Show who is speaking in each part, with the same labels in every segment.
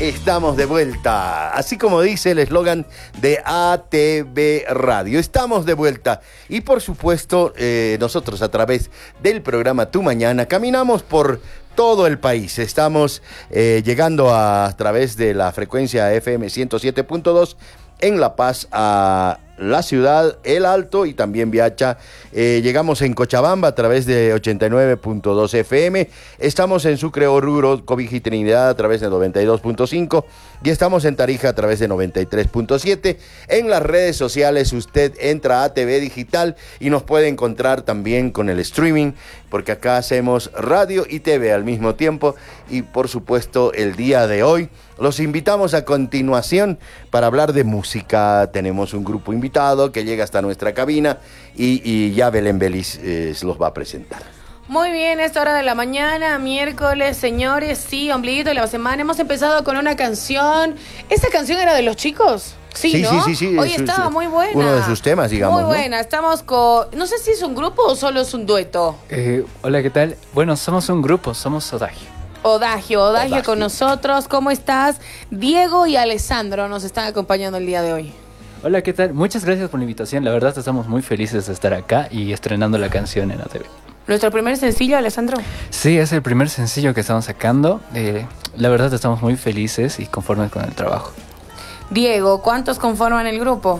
Speaker 1: Estamos de vuelta, así como dice el eslogan de ATV Radio. Estamos de vuelta y por supuesto nosotros a través del programa Tu Mañana caminamos por todo el país. Estamos llegando a través de la frecuencia FM 107.2 en La Paz a la ciudad, El Alto y también Viacha. Llegamos en Cochabamba a través de 89.2 FM. Estamos en Sucre, Oruro, Cobija y Trinidad a través de 92.5 y estamos en Tarija a través de 93.7. En las redes sociales usted entra a ATV Digital y nos puede encontrar también con el streaming, porque acá hacemos radio y TV al mismo tiempo. Y por supuesto el día de hoy los invitamos a continuación para hablar de música. Tenemos un grupo invitado que llega hasta nuestra cabina y ya Belén Belis los va a presentar.
Speaker 2: Muy bien, esta hora de la mañana, miércoles, señores, sí, ombliguito de la semana. Hemos empezado con una canción. ¿Esta canción era de los chicos? Sí, ¿no?
Speaker 1: Sí.
Speaker 2: Hoy estaba muy buena.
Speaker 1: Uno de sus temas, digamos.
Speaker 2: Muy buena, ¿no? Estamos con... No sé si es un grupo o solo es un dueto.
Speaker 3: Hola, ¿qué tal? Bueno, somos un grupo, somos Odagio.
Speaker 2: Odagio con nosotros. ¿Cómo estás? Diego y Alessandro nos están acompañando el día de hoy.
Speaker 3: Hola, ¿qué tal? Muchas gracias por la invitación. La verdad estamos muy felices de estar acá y estrenando la canción en ATV.
Speaker 2: ¿Nuestro primer sencillo, Alessandro?
Speaker 3: Sí, es el primer sencillo que estamos sacando. La verdad estamos muy felices y conformes con el trabajo.
Speaker 2: Diego, ¿cuántos conforman el grupo?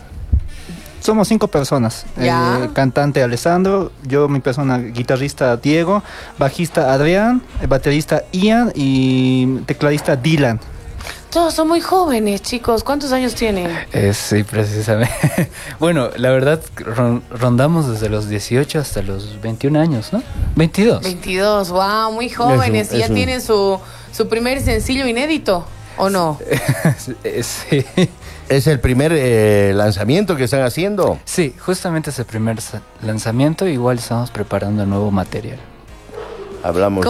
Speaker 4: Somos 5 personas. Cantante Alessandro, yo, mi persona, guitarrista Diego, bajista Adrián, baterista Ian y tecladista Dylan.
Speaker 2: Todos son muy jóvenes, chicos. ¿Cuántos años tienen?
Speaker 3: Sí, precisamente. Bueno, la verdad, rondamos desde los 18 hasta los 21 años, ¿no? 22.
Speaker 2: 22, wow, muy jóvenes. ¿Y ya tienen su primer sencillo inédito, o no?
Speaker 3: Sí.
Speaker 1: ¿Es el primer lanzamiento que están haciendo?
Speaker 3: Sí, justamente es el primer lanzamiento. Igual estamos preparando nuevo material.
Speaker 1: Hablamos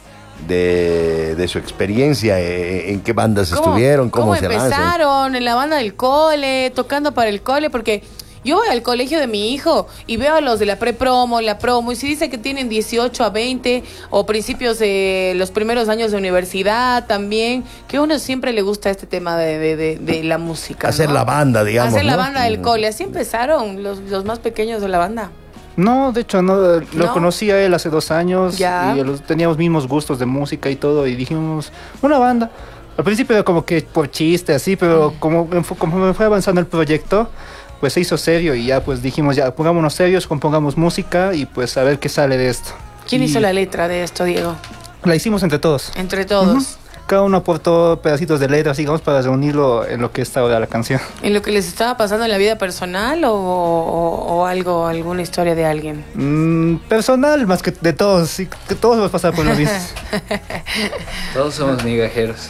Speaker 1: de su experiencia, en qué bandas estuvieron, cómo se lanzan.
Speaker 2: Empezaron en la banda del cole, tocando para el cole, porque yo voy al colegio de mi hijo y veo a los de la prepromo, la promo, y si dice que tienen 18 a 20 o principios de los primeros años de universidad también, que a uno siempre le gusta este tema de la música,
Speaker 1: hacer, ¿no? La banda, digamos,
Speaker 2: hacer la
Speaker 1: ¿no?
Speaker 2: banda del cole. Así empezaron los más pequeños de la banda.
Speaker 4: No, de hecho, no. Lo conocí a él hace 2 años.
Speaker 2: Ya.
Speaker 4: Y teníamos mismos gustos de música y todo. Y dijimos, una banda. Al principio como que por chiste, así, pero como me fue avanzando el proyecto, pues se hizo serio. Y ya pues dijimos, ya pongámonos serios, compongamos música y pues a ver qué sale de esto.
Speaker 2: ¿Quién hizo la letra de esto, Diego?
Speaker 4: La hicimos entre todos.
Speaker 2: Entre todos.
Speaker 4: Uh-huh. Cada uno aportó pedacitos de letras, digamos, para reunirlo en lo que está ahora la canción.
Speaker 2: ¿En lo que les estaba pasando en la vida personal o algo, alguna historia de alguien?
Speaker 4: Personal, más que de todos. Sí, que todos vamos a pasar por lo mismo.
Speaker 3: Todos somos migajeros.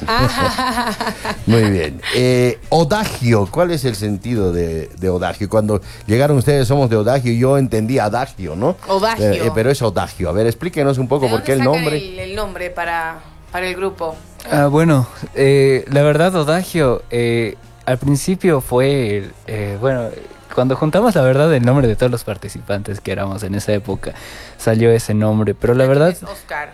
Speaker 1: Muy bien. Odagio, ¿cuál es el sentido de Odagio? Cuando llegaron ustedes, somos de Odagio, yo entendí adagio, ¿no?
Speaker 2: Odagio.
Speaker 1: Pero es Odagio. A ver, explíquenos un poco por qué el nombre.
Speaker 2: El nombre para el grupo.
Speaker 3: Bueno, la verdad, Odagio, al principio fue, cuando juntamos la verdad el nombre de todos los participantes que éramos en esa época, salió ese nombre, pero la verdad...
Speaker 2: Es Oscar.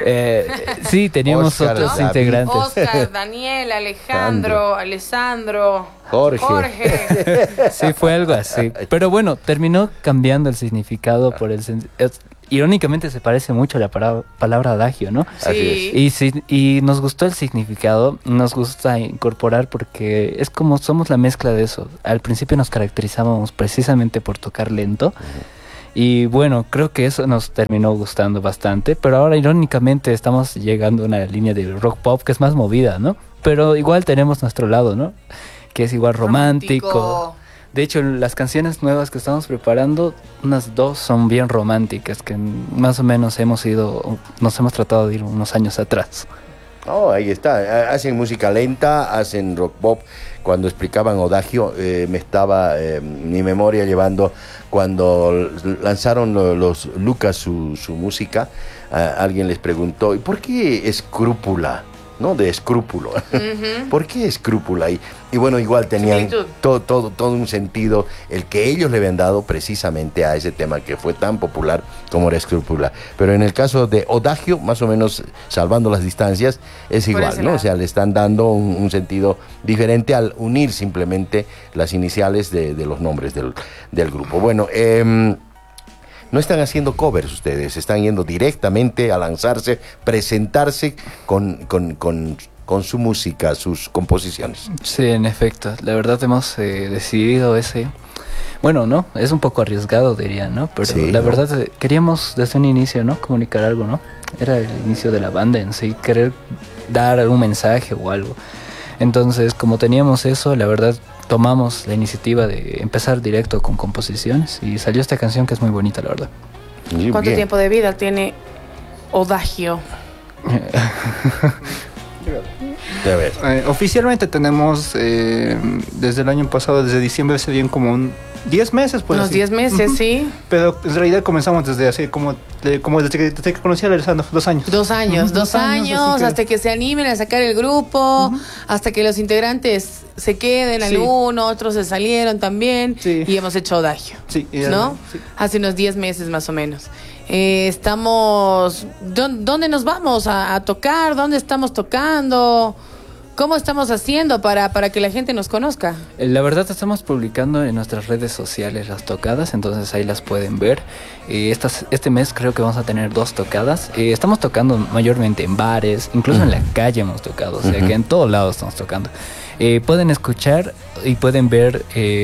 Speaker 3: Sí, teníamos
Speaker 1: Oscar,
Speaker 3: otros
Speaker 1: David.
Speaker 3: integrantes.
Speaker 2: Oscar, Daniel, Alejandro, Alessandro,
Speaker 1: Jorge.
Speaker 3: Sí, fue algo así. Pero bueno, terminó cambiando el significado por el... Irónicamente se parece mucho a la palabra adagio, ¿no?
Speaker 2: Sí.
Speaker 3: Y nos gustó el significado, nos gusta incorporar porque es como somos la mezcla de eso. Al principio nos caracterizábamos precisamente por tocar lento. Y bueno, creo que eso nos terminó gustando bastante, pero ahora irónicamente estamos llegando a una línea de rock pop que es más movida, ¿no? Pero igual tenemos nuestro lado, ¿no? Que es igual romántico. De hecho, las canciones nuevas que estamos preparando, unas 2 son bien románticas, que más o menos nos hemos tratado de ir unos años atrás.
Speaker 1: Oh, ahí está. Hacen música lenta, hacen rock pop. Cuando explicaban Odagio, me estaba mi memoria llevando cuando lanzaron los Lucas su música. Alguien les preguntó, ¿y por qué Escrúpula? ¿no? De escrúpulo.
Speaker 2: Ujú.
Speaker 1: ¿Por qué escrúpula? Y bueno, igual tenían
Speaker 2: Similitud.
Speaker 1: todo un sentido el que ellos le habían dado precisamente a ese tema que fue tan popular como era escrúpula. Pero en el caso de Odagio, más o menos salvando las distancias, es
Speaker 2: Por
Speaker 1: igual,
Speaker 2: ese
Speaker 1: ¿no?
Speaker 2: lado.
Speaker 1: O sea, le están dando un sentido diferente al unir simplemente las iniciales de los nombres del grupo. Bueno, no están haciendo covers ustedes, están yendo directamente a lanzarse, presentarse con su música, sus composiciones.
Speaker 3: Sí, en efecto. La verdad hemos decidido ese... Bueno, no, es un poco arriesgado, diría, ¿no? Pero
Speaker 1: Sí,
Speaker 3: la
Speaker 1: ¿no?
Speaker 3: verdad queríamos desde un inicio, ¿no? Comunicar algo, ¿no? Era el inicio de la banda en sí, querer dar un mensaje o algo. Entonces, como teníamos eso, la verdad tomamos la iniciativa de empezar directo con composiciones y salió esta canción que es muy bonita, la verdad.
Speaker 1: Muy
Speaker 2: ¿Cuánto
Speaker 1: bien.
Speaker 2: tiempo de vida tiene Odagio?
Speaker 1: A ver.
Speaker 4: Oficialmente tenemos desde el año pasado, desde diciembre, se bien como 10 meses. Pues,
Speaker 2: Unos
Speaker 4: así.
Speaker 2: 10 meses,
Speaker 4: Ujú.
Speaker 2: sí.
Speaker 4: Pero en realidad comenzamos desde hace como desde que conocí a Alessandro, 2 años.
Speaker 2: 2 años,
Speaker 4: Ujú,
Speaker 2: 2 años,
Speaker 4: así que-
Speaker 2: hasta que se animen a sacar el grupo, hasta que los integrantes se queden,
Speaker 4: Sí.
Speaker 2: algunos, otros se salieron también,
Speaker 4: Sí.
Speaker 2: y hemos hecho Odagio,
Speaker 4: Sí,
Speaker 2: ¿no?
Speaker 4: sí.
Speaker 2: Hace unos 10 meses más o menos. ¿Dónde nos vamos a tocar? ¿Dónde estamos tocando? ¿Cómo estamos haciendo para que la gente nos conozca?
Speaker 3: La verdad estamos publicando en nuestras redes sociales las tocadas, entonces ahí las pueden ver. Este mes creo que vamos a tener 2 tocadas. Estamos tocando mayormente en bares, incluso en la calle hemos tocado, o sea que en todos lados estamos tocando. Pueden escuchar y pueden ver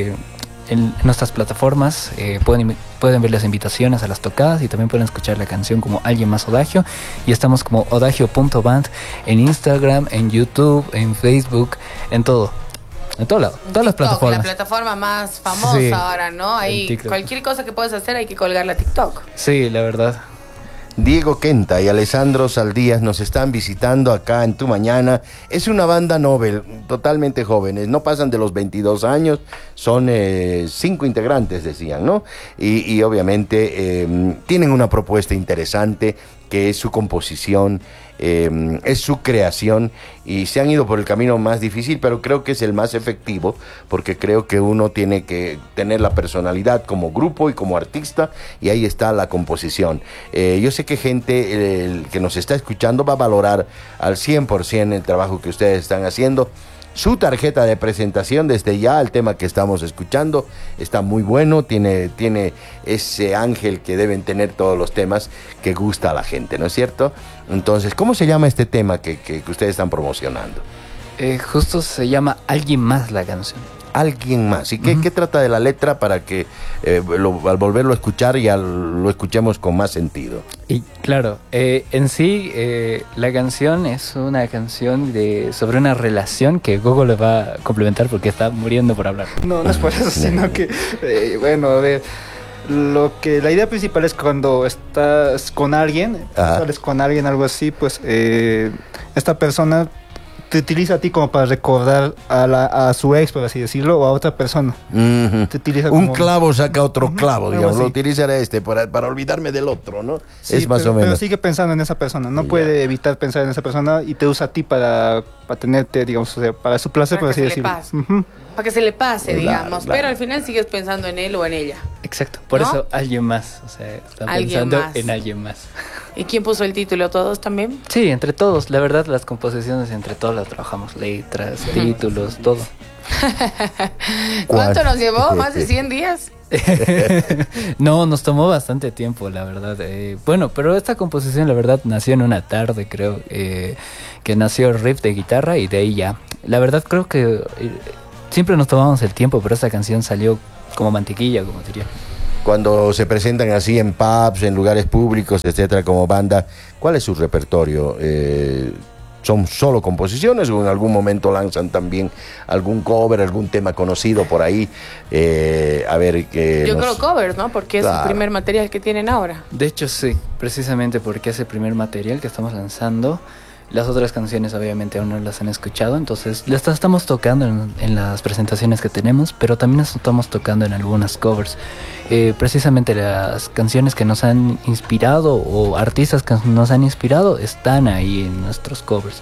Speaker 3: en nuestras plataformas, pueden ver las invitaciones a las tocadas y también pueden escuchar la canción como Alguien Más Odagio. Y estamos como odagio.band en Instagram, en YouTube, en Facebook, en todo. En todo lado, todas las
Speaker 2: TikTok,
Speaker 3: plataformas.
Speaker 2: la plataforma más famosa
Speaker 3: Sí,
Speaker 2: ahora, ¿no?
Speaker 3: en
Speaker 2: Ahí
Speaker 3: TikTok.
Speaker 2: cualquier cosa que puedas hacer hay que colgarla a TikTok.
Speaker 3: Sí, la verdad.
Speaker 1: Diego Quenta y Alessandro Saldías nos están visitando acá en Tu Mañana. Es una banda Nobel, totalmente jóvenes, no pasan de los 22 años, son 5 integrantes, decían, ¿no? Y obviamente tienen una propuesta interesante que es su composición, es su creación y se han ido por el camino más difícil, pero creo que es el más efectivo porque creo que uno tiene que tener la personalidad como grupo y como artista y ahí está la composición. Yo sé que gente que nos está escuchando va a valorar al 100% el trabajo que ustedes están haciendo. Su tarjeta de presentación desde ya, el tema que estamos escuchando, está muy bueno, tiene ese ángel que deben tener todos los temas que gusta a la gente, ¿no es cierto? Entonces, ¿cómo se llama este tema que ustedes están promocionando?
Speaker 3: Justo se llama Alguien Más la canción.
Speaker 1: Alguien más. ¿Y qué trata de la letra para que al volverlo a escuchar ya lo escuchemos con más sentido?
Speaker 3: Y claro, en sí la canción es una canción sobre una relación que Gogo le va a complementar porque está muriendo por hablar.
Speaker 4: No es por eso, sino que, bueno, a ver, la idea principal es cuando estás con alguien,
Speaker 1: Ajá.
Speaker 4: sales con alguien, algo así, pues esta persona te utiliza a ti como para recordar a su ex, por así decirlo, o a otra persona.
Speaker 1: Ujú.
Speaker 4: Te utiliza
Speaker 1: Un
Speaker 4: como-
Speaker 1: clavo saca otro
Speaker 4: Ujú,
Speaker 1: clavo,
Speaker 4: algo
Speaker 1: digamos, lo
Speaker 4: así.
Speaker 1: utilizaré para olvidarme del otro, ¿no?
Speaker 4: Sí,
Speaker 1: es más
Speaker 4: pero,
Speaker 1: o menos.
Speaker 4: pero sigue pensando en esa persona, no
Speaker 1: Ya.
Speaker 4: puede evitar pensar en esa persona y te usa a ti para tenerte, digamos, o sea, para su placer,
Speaker 2: Para
Speaker 4: por
Speaker 2: que
Speaker 4: así
Speaker 2: se le
Speaker 4: decirlo.
Speaker 2: pase.
Speaker 4: Ujú.
Speaker 2: Para que se le pase,
Speaker 1: Claro,
Speaker 2: digamos.
Speaker 1: claro.
Speaker 2: Pero al final sigues pensando en él o en ella.
Speaker 3: Exacto, por
Speaker 2: ¿No?
Speaker 3: eso Alguien Más, o sea, está
Speaker 2: Alguien
Speaker 3: pensando
Speaker 2: más.
Speaker 3: en Alguien Más.
Speaker 2: ¿Y quién puso el título? ¿Todos también?
Speaker 3: Sí, entre todos, la verdad las composiciones entre todos las trabajamos, letras, títulos, todo.
Speaker 2: ¿Cuánto
Speaker 1: ¿Cuál?
Speaker 2: nos llevó? ¿Más de 100 días?
Speaker 3: No, nos tomó bastante tiempo, la verdad. Bueno, pero esta composición, la verdad, nació en una tarde, creo, que nació el riff de guitarra y de ahí ya. La verdad, creo que siempre nos tomamos el tiempo, pero esta canción salió como mantequilla, como diría.
Speaker 1: Cuando se presentan así en pubs, en lugares públicos, etcétera, como banda, ¿cuál es su repertorio? ¿Son solo composiciones o en algún momento lanzan también algún cover, algún tema conocido por ahí? A ver, que
Speaker 2: Yo creo covers, ¿no? Porque es
Speaker 1: Claro.
Speaker 2: el primer material que tienen ahora.
Speaker 3: De hecho, sí, precisamente porque es el primer material que estamos lanzando. Las otras canciones obviamente aún no las han escuchado, entonces las estamos tocando en las presentaciones que tenemos, pero también las estamos tocando en algunas covers. Precisamente las canciones que nos han inspirado o artistas que nos han inspirado están ahí en nuestros covers.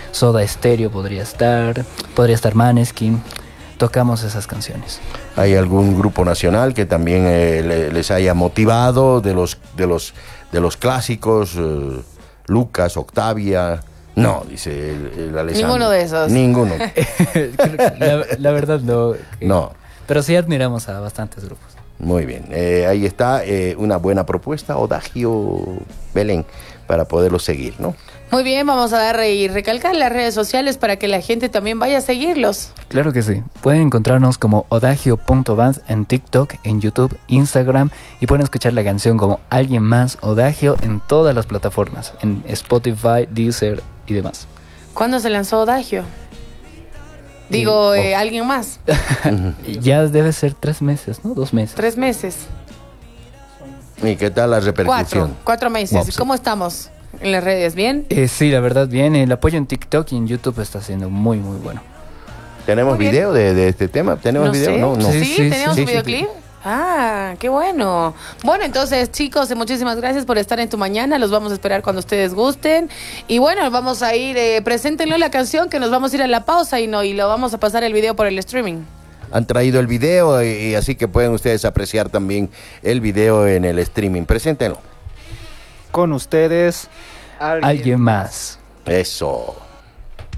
Speaker 3: Soda Stereo podría estar Maneskin. Tocamos esas canciones.
Speaker 1: ¿Hay algún grupo nacional que también les haya motivado de los clásicos? Lucas, Octavia. No, dice el Alessandro.
Speaker 2: Ninguno de esos.
Speaker 1: Ninguno.
Speaker 3: La verdad no.
Speaker 1: No.
Speaker 3: Pero sí admiramos a bastantes grupos.
Speaker 1: Muy bien. Ahí está una buena propuesta, Odagio Belén, para poderlo seguir, ¿no?
Speaker 2: Muy bien, vamos a dar y recalcar las redes sociales para que la gente también vaya a seguirlos.
Speaker 3: Claro que sí. Pueden encontrarnos como odagio.band en TikTok, en YouTube, Instagram y pueden escuchar la canción como Alguien Más Odagio en todas las plataformas, en Spotify, Deezer y demás.
Speaker 2: ¿Cuándo se lanzó Odagio? Digo, ¿alguien más?
Speaker 3: Ya debe ser 3 meses, ¿no? 2 meses.
Speaker 2: 3 meses.
Speaker 1: ¿Y qué tal la repercusión?
Speaker 2: 4 meses.
Speaker 1: Wow, sí.
Speaker 2: ¿Cómo estamos en las redes? ¿Bien?
Speaker 3: Sí, la verdad bien. El apoyo en TikTok y en YouTube está siendo muy, muy bueno.
Speaker 1: ¿Tenemos
Speaker 2: Muy bien.
Speaker 1: video de este tema? ¿Tenemos video?
Speaker 2: Sé.
Speaker 1: No, no.
Speaker 2: ¿Sí?
Speaker 3: Sí,
Speaker 2: ¿Tenemos
Speaker 3: sí,
Speaker 2: un
Speaker 3: sí,
Speaker 2: videoclip? Ah, qué bueno. Bueno, entonces, chicos, muchísimas gracias por estar en Tu Mañana. Los vamos a esperar cuando ustedes gusten. Y bueno, vamos a ir, preséntenlo la canción, que nos vamos a ir a la pausa y lo vamos a pasar el video por el streaming.
Speaker 1: Han traído el video y así que pueden ustedes apreciar también el video en el streaming. Preséntenlo.
Speaker 4: Con ustedes,
Speaker 3: Alguien más.
Speaker 1: Eso.